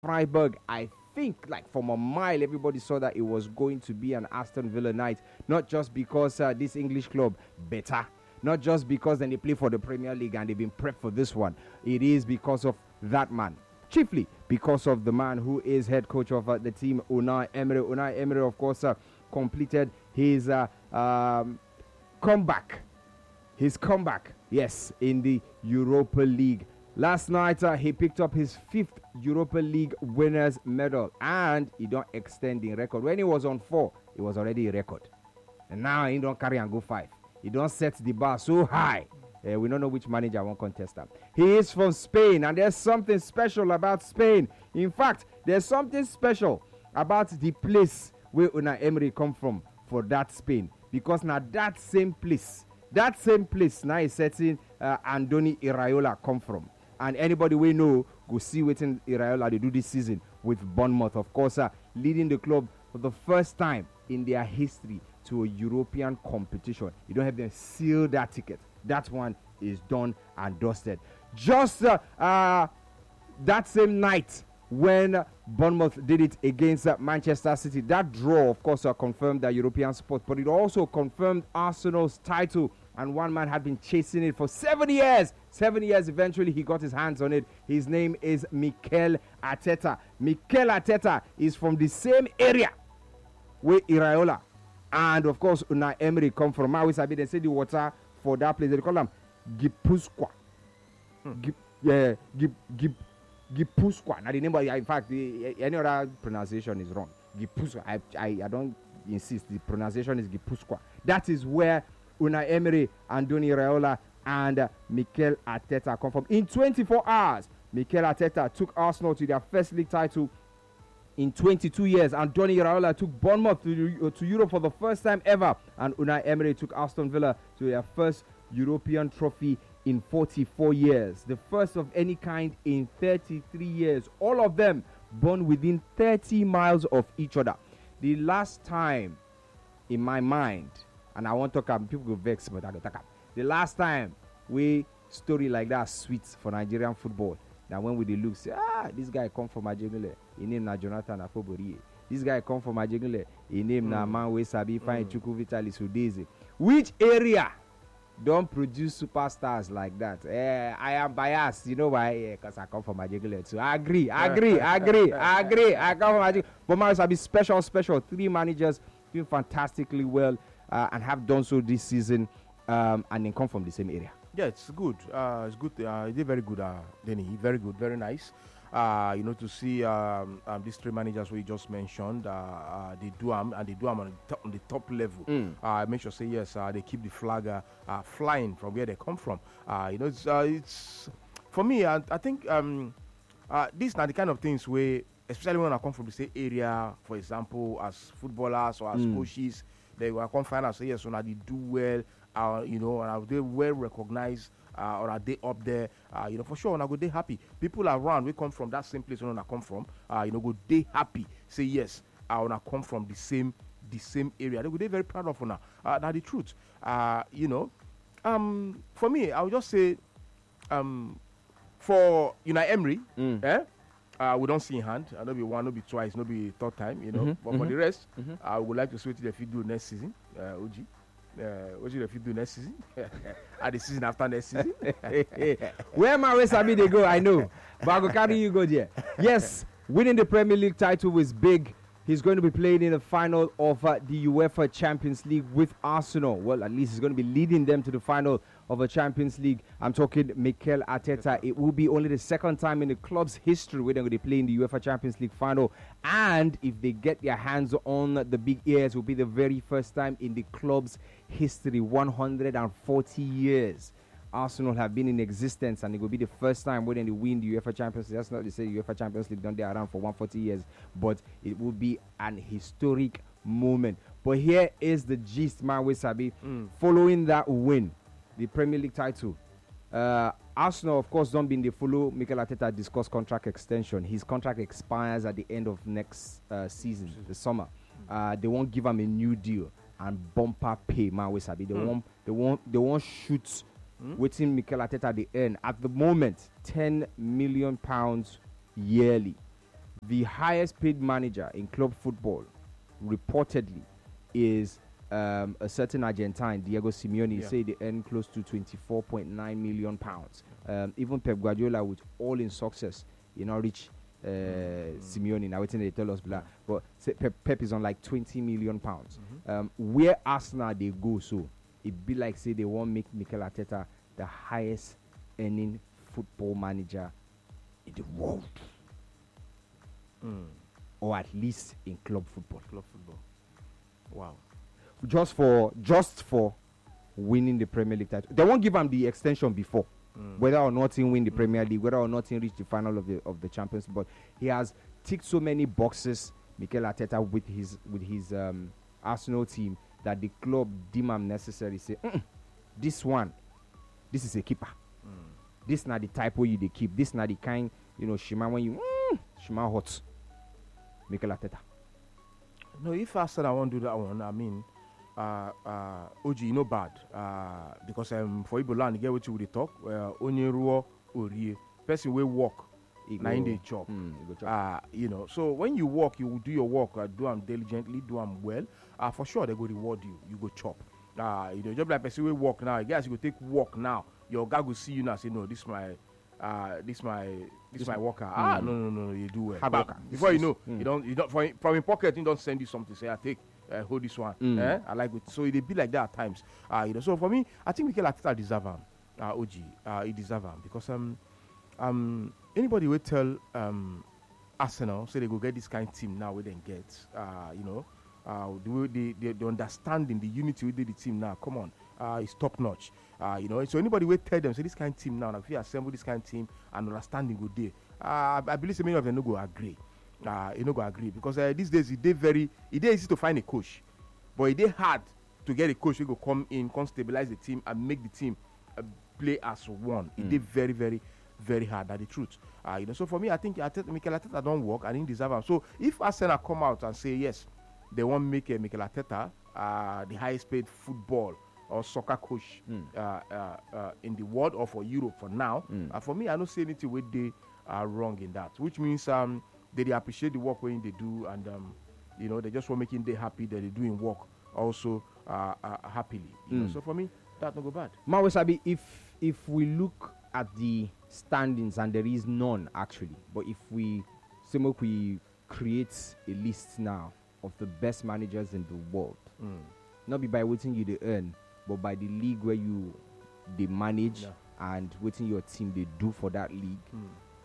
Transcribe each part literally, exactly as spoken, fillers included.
Freiburg. I think, like from a mile, everybody saw that it was going to be an Aston Villa night. Not just because uh, this English club better, not just because then they play for the Premier League and they've been prepped for this one. It is because of that man. Chiefly because of the man who is head coach of uh, the team, Unai Emery. Unai Emery, of course, uh, completed his uh, um, comeback. His comeback, yes, in the Europa League. Last night, uh, he picked up his fifth Europa League winners medal, and he don't extend the record. When he was on four, it was already a record. And now he don't carry and go five. He don't set the bar so high. Uh, we don't know which manager won't contest that. He is from Spain, and there's something special about Spain. In fact, there's something special about the place where Unai Emery come from for that Spain. Because now that same place, that same place now is setting uh, Andoni Iraola come from. And anybody we know go see what Iraola they do this season with Bournemouth. Of course, uh, leading the club for the first time in their history to a European competition. You don't have them seal that ticket. That one is done and dusted. Just uh, uh, that same night when Bournemouth did it against uh, Manchester City, that draw, of course, uh, confirmed the European spot, but it also confirmed Arsenal's title. And one man had been chasing it for seven years. Seven years, eventually he got his hands on it. His name is Mikel Arteta. Mikel Arteta is from the same area where Iraola and, of course, Unai Emery come from. Now, we sabi they say the water for that place. They call them Gipuzkoa. Hmm. Gip, yeah, Gip, Gip, Gipuzkoa. Now, the name, of, in fact, the, any other pronunciation is wrong. Gipuzkoa. I, I, I don't insist. The pronunciation is Gipuzkoa. That is where Unai Emery, Andoni Iraola, and uh, Mikel Arteta come from. In twenty-four hours, Mikel Arteta took Arsenal to their first league title in twenty-two years. Andoni Iraola took Bournemouth to, uh, to Europe for the first time ever. And Unai Emery took Aston Villa to their first European trophy in forty-four years. The first of any kind in thirty-three years. All of them born within thirty miles of each other. The last time, in my mind, and I won't talk about people go vex, but I go talk about the last time we story like that sweet for Nigerian football. Now when we they look, say, ah, this guy come from Ajegule, he name na Jonathan Afobori. This guy come from Ajegule, he name mm. na man we sabi find mm. Chukwu Vitalis Udeze. Which area don't produce superstars like that? Eh, I am biased, you know why? Because eh, I come from Ajegule too. I agree, I agree, I agree, I agree. I come from Ajegule. But man, sabi special, special. Three managers doing fantastically well. Uh, and have done so this season, um, and then come from the same area. Yeah, it's good. Uh, it's good. Uh, he did very good, uh, Denny. Very good, very nice. Uh, you know, to see um, um, these three managers we just mentioned, uh, uh, they do them and they do them on the top, on the top level. Mm. Uh, make sure say yes. Uh, they keep the flag uh, uh, flying from where they come from. Uh, you know, it's, uh, it's for me. I, I think um, uh, these are the kind of things where, especially when I come from the same area, for example, as footballers or as mm. coaches. They will come find out, say, yes, so now they do well, uh, you know, and are they well recognized, uh, or are they up there, uh, you know, for sure, and I go, they happy. People around, we come from that same place when I come from, uh, you know, go, they happy, say, yes, I want to come from the same the same area. They go, they very proud of now. Uh, now, the truth, uh, you know, um, for me, I would just say, um, for, you know, Emery, mm. eh? Uh, we don't see in hand. Uh, not be one, not be twice, not be third time, you know. Mm-hmm, but mm-hmm. for the rest, mm-hmm. I would like to see what they do next season. Uh, O G. Uh, what should they do next season? At the season after next season. Where my way Sabi they go, I know. But I go carry you go there. Yes, winning the Premier League title was big. He's going to be playing in the final of uh, the UEFA Champions League with Arsenal. Well, at least he's going to be leading them to the final of a Champions League. I'm talking Mikel Arteta. It will be only the second time in the club's history where they're going to play in the UEFA Champions League final. And if they get their hands on the big ears, it will be the very first time in the club's history, one hundred forty years. Arsenal have been in existence, and it will be the first time when they win the UEFA Champions League. That's not to say the UEFA Champions League done there around for one hundred forty years, but it will be an historic moment. But here is the gist, man, we sabi. Mm. Following that win, the Premier League title, uh, Arsenal, of course, don't be in the follow Mikel Arteta discuss contract extension. His contract expires at the end of next uh, season, the summer. Uh, they won't give him a new deal and bumper pay, man, we sabi. They mm. won't, they won't, they won't shoot. Hmm? Waiting Mikel Arteta at the end. At the moment, ten million pounds yearly. the highest paid manager in club football, reportedly, is um, a certain Argentine, Diego Simeone. Yeah. Say they earn close to twenty-four point nine million pounds. Um, even Pep Guardiola, with all in success, you know, reach uh, mm. Simeone. Now, waiting they tell us, blah. But say Pep, Pep is on like twenty million pounds. Mm-hmm. Um, where Arsenal they go, so it be like say they want make Mikel Arteta the highest earning football manager in the world, mm. or at least in club football. Club football. Wow. Just for just for winning the Premier League title. They won't give him the extension before, mm. whether or not he win the mm. Premier League, whether or not he reach the final of the of the Champions. But he has ticked so many boxes, Mikel Arteta, with his with his um, Arsenal team, that the club deem him necessary. Say, this one, this is a keeper. Mm. This not the type where you they keep. This not the kind, you know, Shima when you mm, Shima hot. Mikel Arteta. No, if Arsenal won't do that one, I mean. Uh, uh, O G, you know bad uh, because um, for Igbo land, get what you would talk. Uh, Onyeruo Orie, person will walk, nine day job. Mm, uh, you know, so when you walk, you will do your work, uh, do them diligently, do them well. Uh, for sure, they go reward you. You go chop. Uh, you know, job like person will walk now. Guys, you go take walk now. Your guy will see you now. Say no, this my, uh, this my, this, this my worker. Mm. Ah, no, no, no, no, you do well. But before you know, mm. you don't, you don't from from your pocket, you don't send you something. Say I take. Uh, hold this one. Mm. Eh? I like it. So it be like that at times. Uh, you know. So for me, I think Mikel Arteta deserve him. Uh, O G, uh, he deserve him because um, um, anybody will tell um, Arsenal say they go get this kind of team now. We then get uh, you know, uh, the, the, the the understanding, the unity within the team now. Come on, uh, it's top notch. Uh, you know. So anybody will tell them say this kind of team now. If you assemble this kind of team and understanding go there, uh, I believe so many of them no go agree. Uh, you know, go agree because uh, these days it is very, it is easy to find a coach, but it is hard to get a coach who go come in, come stabilize the team and make the team uh, play as one. Mm. It is very, very, very hard. That's the truth. Uh, you know, so for me, I think Arteta, Mikel Arteta don't work. I didn't deserve him. So if Arsenal come out and say yes, they want to make uh, Mikel Arteta uh, the highest paid football or soccer coach mm. uh, uh, uh, in the world or for Europe for now, mm. uh, for me, I don't see anything where they are wrong in that. Which means um. They, they appreciate the work when they do, and um, you know, they just want making them happy that they're doing work also uh, uh, happily. You mm. know? So for me, that not go bad. Mawesabi, if if we look at the standings, and there is none actually, but if we say we create a list now of the best managers in the world, mm. not be by waiting you they earn, but by the league where you they manage yeah. and waiting your team they do for that league. Mm.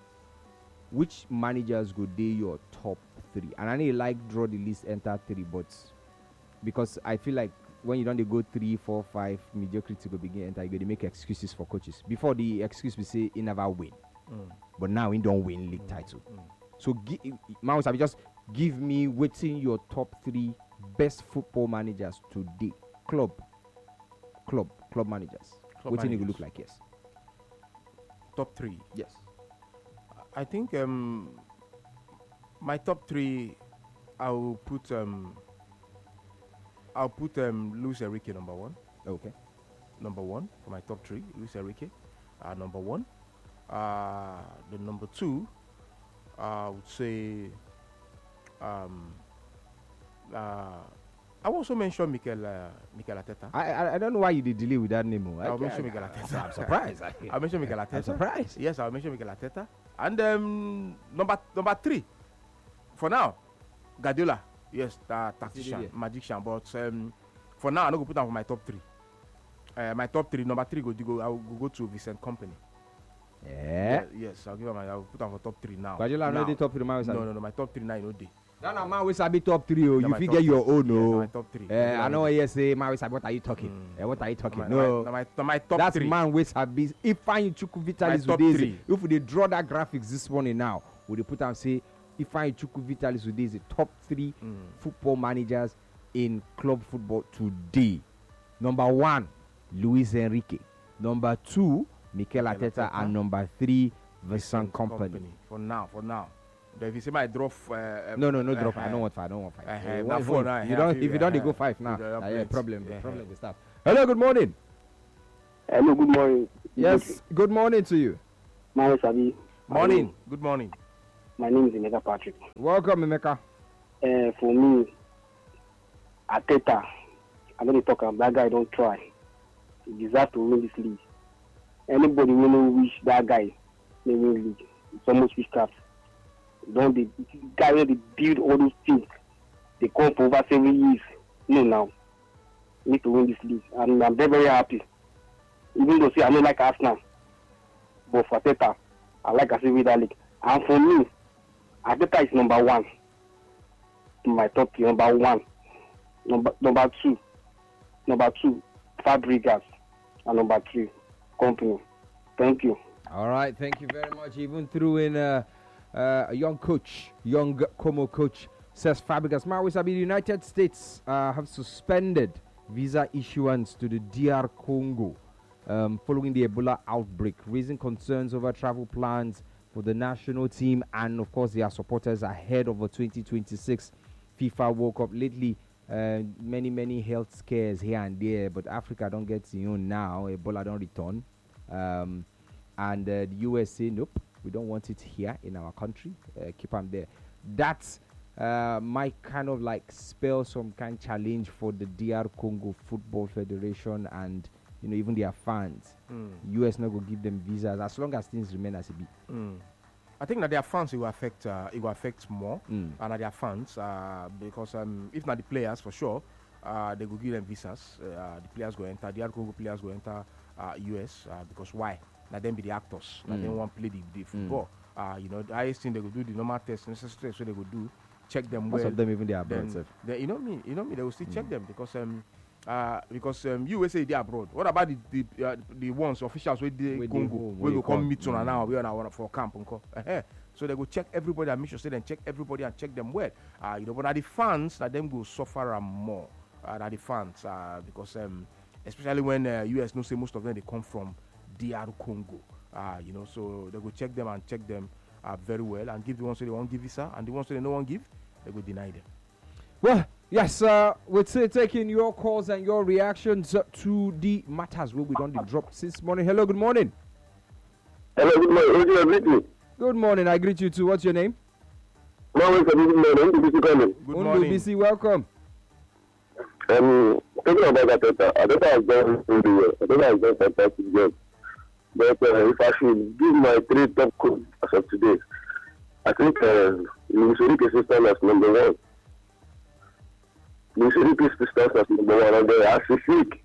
Which managers go they your top three? And I know you like draw the list, enter three, but because I feel like when you don't they go three, four, five, mediocrity go begin enter, you go they make excuses for coaches. Before the excuse we say he never win, mm. but now he don't win league mm. title. Mm. So gi- Mouse, just give me waiting your top three best football managers today. Club, club, club managers. What do you look like? Yes. Top three. Yes. I think um, my top three, I'll put um, I'll put um, Luis Enrique number one. Okay. Number one for my top three, Luis Enrique, uh, number one. Uh, the number two, I would say. Um, uh, I also mention Mikel uh, Mikel Arteta. I, I I don't know why you did delay with that name. I, I'll mention Mikel Arteta. I'm surprised. I'll mention Mikel Arteta. I'm surprised. Yes, I'll mention Mikel Arteta. And um, number number three, for now, Guardiola. Yes, the tactician, magician. But um, for now, I'm not going to put him for my top three. Uh, my top three, number three, go, go, I will go to Vincent Kompany. Yeah. yeah. Yes, I'll give him my, I'll put him for top three now. Guardiola now. Not the top three. No, no, no, my top three now, you know, day. No, no, man, we sabi top three. Oh, you figure your own. Oh, yeah, my top three. Uh, I know what you say, man. We sabi. What are you talking? Mm. Uh, what are you talking? My, no, my, my, my top that's three. man. We sabi. If I Chukwu Vitalis top today, three. If we draw that graphics this morning now, we put and say, if I Chukwu Vitalis today is the top three mm. football managers in club football today. Number one, Luis Enrique. Number two, Mikel Arteta, and number three, Vincent Kompany. Kompany. For now, for now. But if you say my drop, uh, no, no, no uh, drop. Uh, I don't want five. I don't want five. Uh, uh, uh, four, now, you don't. If you don't, they go five now. Uh, uh, yeah, problem. The problem is that. Hello. Good morning. Hello. Good morning. Yes. Good morning to you. Morning, Sabi. Morning. Good morning. My name is Emeka Patrick. Welcome, Emeka. Uh, for me, Ateta, I know they talk about that guy. Don't try. He deserves to win this league. Anybody will wish that guy may win the league. It's almost witchcraft. Don't the guy where they build all those things? They come for over seven years. No, now need to win this league, and I'm very very happy. Even though say I don't like Arsenal, but for Ateta, I like I say with that league. And for me, Ateta is number one in my top three. Number one, number number two, number two, Fabregas, and number three, Company. Thank you. All right, thank you very much. Even threw in uh, uh, a young coach, young Como coach, says Fabregas. Maui Sabi, the United States uh, have suspended visa issuance to the D R Congo um, following the Ebola outbreak, raising concerns over travel plans for the national team and, of course, their supporters ahead of the twenty twenty-six FIFA World Cup. Lately, uh, many, many health scares here and there, but Africa don't get you know, now. Ebola don't return. Um, and uh, the U S say, nope, we don't want it here in our country. Uh, keep them there. That's uh, might kind of like spell some kind of challenge for the D R Congo Football Federation and you know even their fans. Mm. U S not going to give them visas as long as things remain as it be. Mm. I think that their fans it will affect uh, it will affect more, Mm. and that their fans uh, because um, if not the players for sure, uh, they will give them visas. Uh, the players go enter, the Congo players go enter uh, U S uh, because why? Let them be the actors. Let Mm. them want play the, the football. Uh, you know, the highest thing they will do the normal test, necessary test, so they will do check them Most well. of them even they are Then, abroad. then you know me, you know me. They will still Mm. check them because um uh because um U S A they abroad. What about the the uh, the ones officials with the Wey dey Congo? home, We wey will come. come meet on Mm. now. We are now for camp uncle. Uh-huh. So they go check everybody and make sure say then check everybody and check them well. Uh, you know, but now the fans that them go suffer and more. Uh, that the fans uh because um especially when uh, U S know say most of them they come from D R Congo. Uh, you know, so they go check them and check them uh, very well and give the ones who they want give visa and the ones who they don't want give, they go deny them. Well, yes, uh, we're t- taking your calls and your reactions uh, to the matters where we don't drop since morning. Hello, good morning. Hello, good morning. Who's your greeting? Good morning. I greet you too. What's your name? No, good morning. This is coming. Good Undu morning. B C, welcome. Um, talking about Ateta, Ateta has done really well. Ateta has done fantastic job. But uh, if I should give my three top coach as of today, I think uh, Luis Enrique's system as number one. Luis Enrique's system as number one, and then Hansi Flick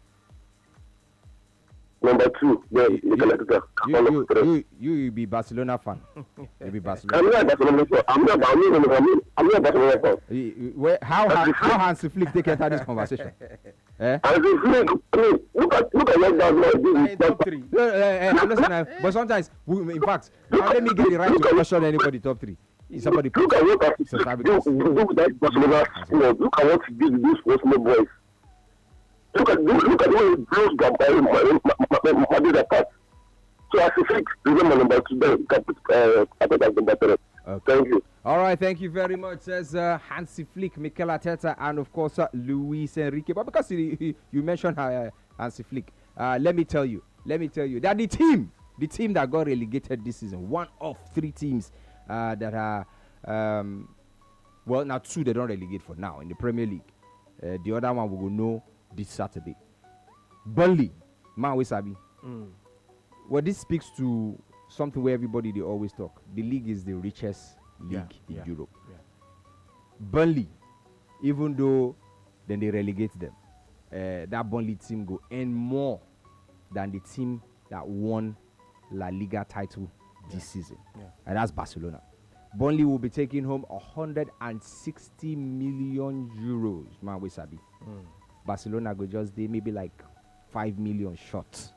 number two. Then You- Mikel Arteta. You, you, you, you, you be Barcelona fan. You be Barcelona. I'm not a Barcelona fan. I'm not. I'm not. I'm not, I'm not a Barcelona fan. You- you- where, how how, how Hansi Flick take enter this conversation? Eh? Hansi Flick. I mean, look at look at what that man did. Top three. No, uh, uh, listen, uh, but sometimes, we, in fact, now let me get the right to question anybody top three. Is somebody Look at what So look, Fabregas. look at that Barcelona squad. Look at what he did with these four small boys. Look at look, look at the way he blows Gabay Madrid apart. So as a fix, remember number two, then you can put uh, Ateta as number three. Okay. Thank you. All right, thank you very much. Says uh, Hansi Flick, Mikel Arteta, and of course uh, Luis Enrique. But because you, you, you mentioned uh, Hansi Flick, uh, let me tell you, let me tell you that the team, the team that got relegated this season, one of three teams uh, that are, um, well, now two they don't relegate for now in the Premier League. Uh, the other one we will know this Saturday. Burnley, man, we sabi. Mm. Well, this speaks to something where everybody they always talk. The league is the richest league Yeah, in yeah, Europe. yeah. Burnley, even though then they relegate them, uh, that Burnley team go earn more than the team that won La Liga title this season, Yeah. and that's Barcelona. Burnley will be taking home one hundred sixty million euros. Man, we sabi. Mm. Barcelona go just they maybe like five million short.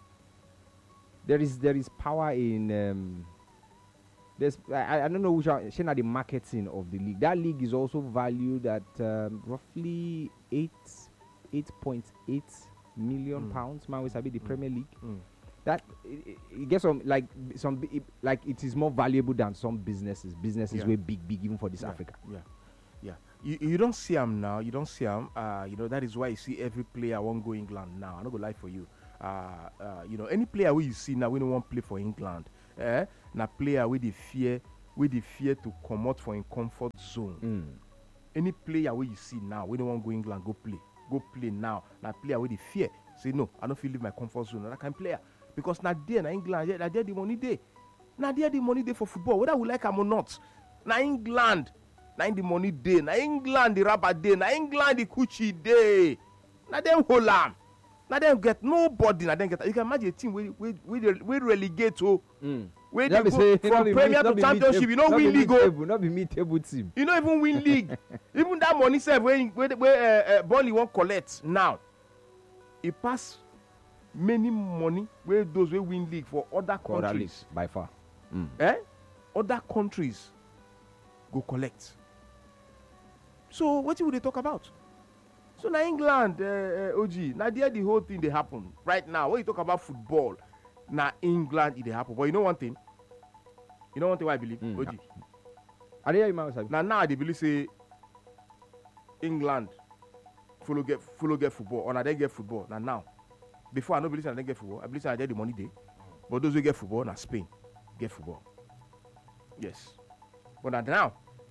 There is there is power in um, there's I, I don't know which are the marketing of the league. That league is also valued at um, roughly eight eight point eight million Mm. pounds. Man, we sabi the Mm. Premier League. Mm. That it, it- it gets some like some bi- it, like it is more valuable than some businesses. Businesses Yeah. were big big even for this Yeah, Africa. Yeah, yeah. You, you don't see them now. You don't see them. Uh, you know that is why you see every player won't go England now. I'm not gonna lie for you. Uh, uh, you know any player who you see now, we don't want play for England. Eh? Now player with the fear wey dey fear to comot for im comfort zone. Mm. Any player wey you see now wey no wan go England go play, go play now. Na player wey dey fear say no, I no fit leave my comfort zone. Na that kind of player because na there na England, na there the money dey. Na there the money dey for football, whether we like am or not. Na England, na the money dey. Na England the rubber dey. Na England the coochie dey. Na them hold am. Na them get nobody. Na them get. You can imagine a team wey wey wey wey relegate o. Mm. Wey dey go from Premier to Championship. You no win league o. No be mid-table team. You no even win league. Even that money sef wey wey wey uh, uh, Burnley wan collect now, e pass many money wey those wey win league for other Quarter countries. leagues, by far. Mm. Eh? Other countries go collect. So wetin we dey talk about? So na England, uh, uh, O G, na there the whole thing dey happen right now. When you talk about football, na England e dey happen. But you know one thing? You know one thing why I believe, Mm. O G? I dey hear you, man. Sabi. Na now I dey believe say England follow get follow get football or na dem get football. Na now. Before I no believe say na dem get football. I believe say na there the money dey. But those wey get football na Spain get football. Yes. But na now,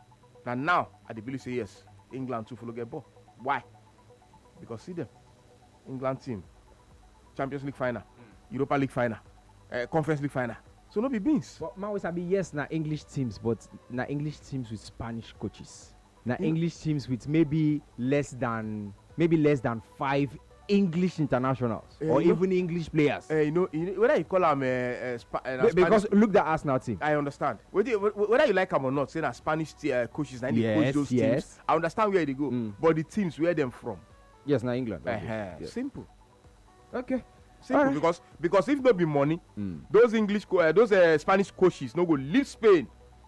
na now I dey believe say yes, England too follow get ball. Why? Because see them, England team, Champions League final, Europa League final, uh, Conference League final. So no be beans. But man, we sabi yes, na English teams, but na English teams with Spanish coaches. Na Yeah. English teams with maybe less than maybe less than five English internationals Eh, or you know- even English players. Uh, you know, you know, whether you call them uh, uh, Spa- uh, Be- because look the Arsenal team. I understand. Whether you, whether you like them or not, say that Spanish uh, coaches and they coach Yes, those yes. teams. I understand where they go, Mm. but the teams where them from. Yes, na England. Uh, Okay. Yes. Simple, Okay. simple. Alright. Because because if no be money, Mm. those English, co- uh, those uh, Spanish coaches no go leave Spain.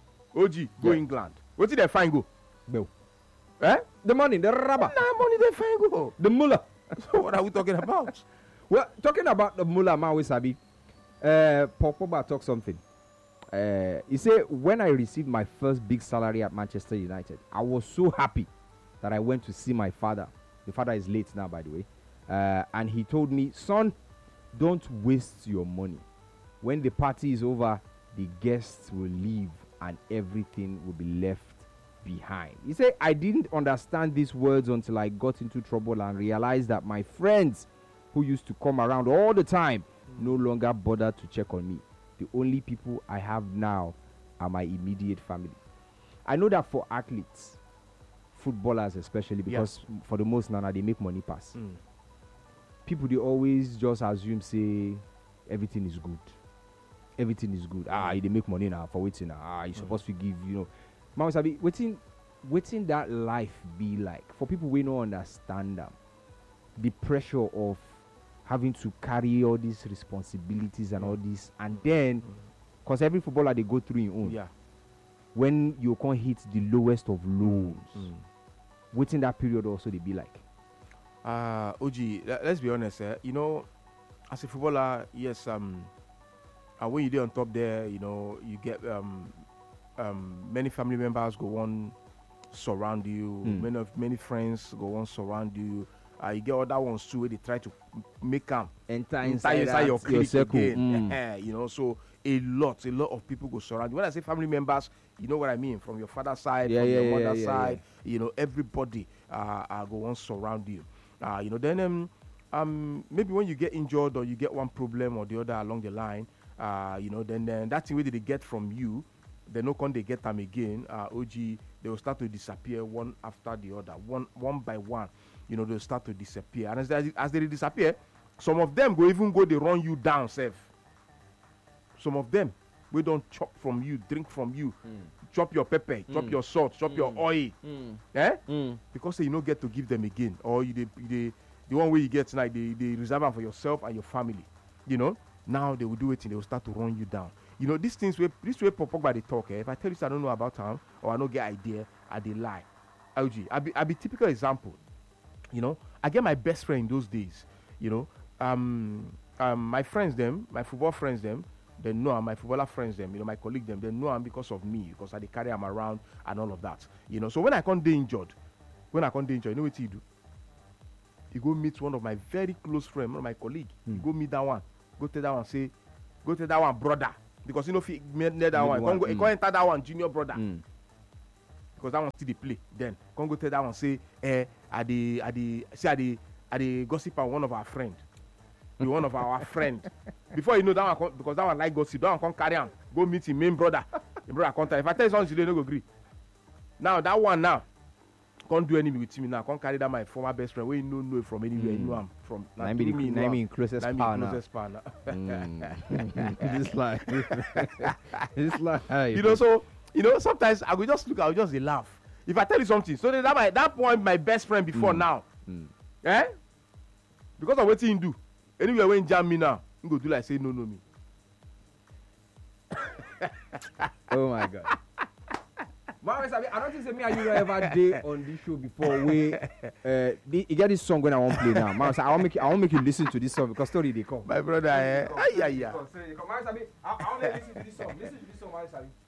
O G go Yeah. England. What did they find go? Bill. Eh? The money, the rubber, Nah, money they find go. the mullah. So what are we talking about? Well, talking about the mullah, man, we sabi. Uh, Paul Pogba talk something. Uh, he said, when I received my first big salary at Manchester United, I was so happy that I went to see my father. The father is late now, by the way. Uh, and he told me, son, don't waste your money. When the party is over, the guests will leave and everything will be left behind. He said, I didn't understand these words until I got into trouble and realized that my friends who used to come around all the time no longer bother to check on me. The only people I have now are my immediate family. I know that for athletes, footballers especially, because for the most now they make money pass. Mm. People they always just assume say everything is good. Everything is good. Ah, they make money now for waiting now. Ah, you supposed to give, you know. Man, sabi waiting waiting that life be like for people we don't understand them. The pressure of having to carry all these responsibilities and all this, and then because every footballer they go through your own. Yeah. When you can't hit the lowest of lows, Mm. waiting that period also they be like. Uh, O G, le- let's be honest. Eh? You know, as a footballer, yes, um, and when you dey on top there, you know, you get um, um, many family members go on surround you. Mm. Many of many friends go on surround you. Uh, you get other ones too where they try to m- make them Enter inside, inside, inside that- your clique circle. again. Mm. Eh, you know, so a lot, a lot of people go surround you. When I say family members, you know what I mean. From your father's side, Yeah, from yeah, your yeah, mother's yeah, side, you know, everybody uh, uh, go on surround you. Uh, you know, then um, um, maybe when you get injured or you get one problem or the other along the line, uh, you know, then, then that thing where they get from you, they no can they get them again. Uh, O G, they will start to disappear one after the other, one one by one. You know, they'll start to disappear, and as they, as they disappear, some of them go even go they run you down, self. Some of them we don't chop from you, drink from you, chop your pepper, chop Mm. your salt, chop your oil, Mm. eh? Mm. Because say you don't get to give them again, or you they, they the one way you get tonight, they, they reserve them for yourself and your family. You know, now they will do it and they will start to run you down. You know, these things where this way pop up by the talk. Eh? If I tell you I don't know about them or I don't get idea, I they lie. L G, I be I be typical example. You know, I get my best friend in those days. You know, um, um, my friends them, my football friends them, they know I'm my footballer friends them. You know, my colleague them, they know I'm because of me because I they carry them around and all of that. You know, so when I can't be injured, when I can't be injured, you know what you do? You go meet one of my very close friends, one of my colleague. You Mm. go meet that one. Go tell that one, say, go tell that one, brother. because you know if he near that Mid one, one, come go, mm. he come enter that one junior brother. Mm. Because that one still dey play then come go tell that one say eh I dey I dey say I dey I dey gossip on one of our friend be one of our friend before you know that one come, because that one like gossip that one come carry am go meet him main brother him brother come tell if I tell you something today no go gree now that one now can't do anything with me now can't carry that my former best friend wey you no know from anywhere mm. you know am from na me the na me closest na me pal now closest pal now mm. this like this like you know so you know sometimes I go just look I go just dey laugh if I tell you something so that my that point my best friend before mm. now mm. eh because of wetin him do anywhere wey him jam me now him go do like say no know me. Oh my god. Mama, I don't think say me and you don't ever day on this show before. We, uh, the, you get this song when I want play now. Mama, I want make you, I want make you listen to this song because story they come. My brother, eh? Ay, ay, ay. Mama, I want make you listen to this song. Listen to this song, Mama.